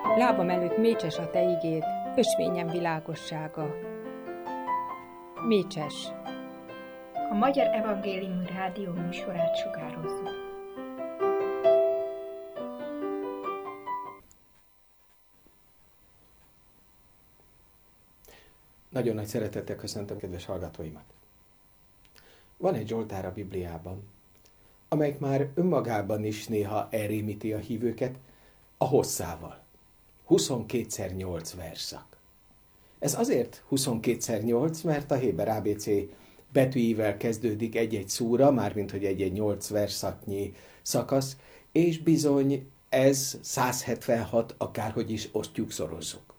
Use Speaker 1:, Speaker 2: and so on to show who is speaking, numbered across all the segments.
Speaker 1: Lábam előtt mécses a te igéd, ösvényem világossága. Mécses.
Speaker 2: A Magyar Evangélium Rádió műsorát sugározzuk.
Speaker 3: Nagyon nagy szeretettel köszöntöm kedves hallgatóimat. Van egy Zsoltár a Bibliában, amelyik már önmagában is néha elrémíti a hívőket a hosszával. 22x8 versszak. Ez azért 22x8, mert a Héber ABC betűivel kezdődik egy-egy szúra, mármint hogy egy-egy 8 versszaknyi szakasz, és bizony ez 176, akárhogy is osztjuk, szorozzuk.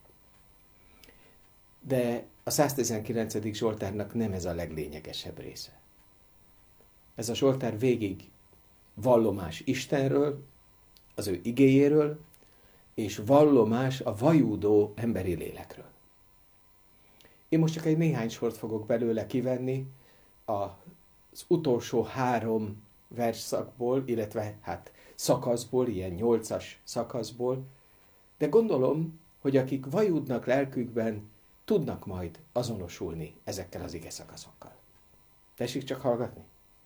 Speaker 3: De a 119. Zsoltárnak nem ez a leglényegesebb része. Ez a Zsoltár végig vallomás Istenről, az ő igéjéről, és vallomás a vajúdó emberi lélekről. Én most csak egy néhány sort fogok belőle kivenni az utolsó 3 versszakból, illetve szakaszból, ilyen 8-as szakaszból, de gondolom, hogy akik vajúdnak lelkükben, tudnak majd azonosulni ezekkel az igeszakaszokkal. Tessék csak hallgatni.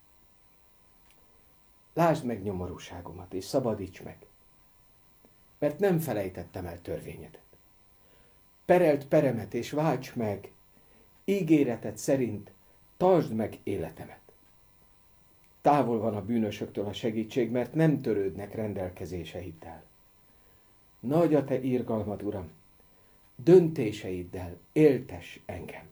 Speaker 3: Lásd meg nyomorúságomat, és szabadíts meg, mert nem felejtettem el törvényedet. Perelt peremet, és válts meg, ígéreted szerint tartsd meg életemet. Távol van a bűnösöktől a segítség, mert nem törődnek rendelkezéseiddel. Nagy a te irgalmad, Uram, döntéseiddel éltess engem.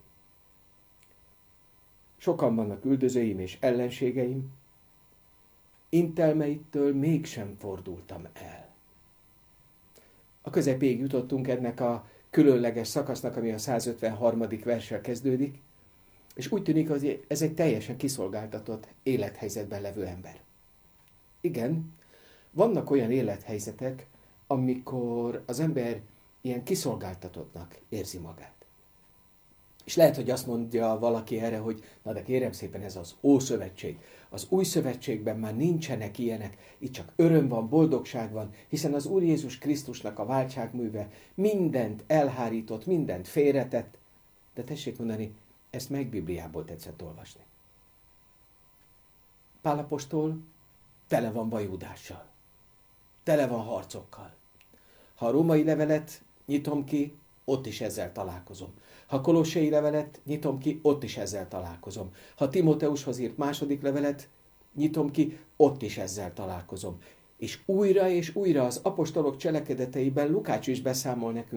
Speaker 3: Sokan vannak üldözőim és ellenségeim, intelmeittől mégsem fordultam el. A közepéig jutottunk ennek a különleges szakasznak, ami a 153. verssel kezdődik, és úgy tűnik, hogy ez egy teljesen kiszolgáltatott élethelyzetben levő ember. Igen, vannak olyan élethelyzetek, amikor az ember ilyen kiszolgáltatottnak érzi magát. És lehet, hogy azt mondja valaki erre, hogy na de kérem szépen, ez az Ószövetség. Az Új Szövetségben már nincsenek ilyenek, itt csak öröm van, boldogság van, hiszen az Úr Jézus Krisztusnak a váltságműve mindent elhárított, mindent félretett, de tessék mondani, ezt meg Bibliából tetszett olvasni. Pál apostol tele van vajúdással, tele van harcokkal. Ha a római levelet nyitom ki, ott is ezzel találkozom. Ha a kolossai levelet nyitom ki, ott is ezzel találkozom. Ha Timóteushoz írt második levelet nyitom ki, ott is ezzel találkozom. És újra az apostolok cselekedeteiben Lukács is beszámol nekünk